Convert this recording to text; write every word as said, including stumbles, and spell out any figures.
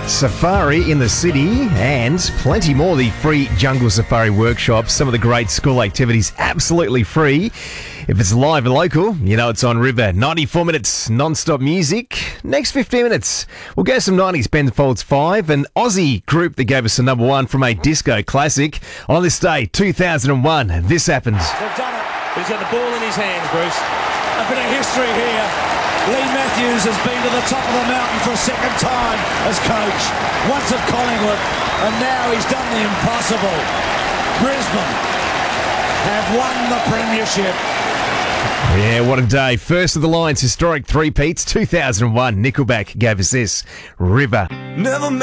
Safari in the city and plenty more. The free Jungle Safari workshops, some of the great school activities absolutely free. If it's live and local, you know it's on River. ninety-four minutes non-stop music. Next fifteen minutes, we'll go some nineties Ben Folds five, an Aussie group that gave us a number one from a disco classic. On this day, two thousand one, this happens. They've done it. He's got the ball in his hands, Bruce. A bit of history here. Lee Matthews has been to the top of the mountain for a second time as coach. Once at Collingwood, and now he's done the impossible. Brisbane have won the premiership. Yeah, what a day. First of the Lions' historic three-peats, two thousand one. Nickelback gave us this, River. Never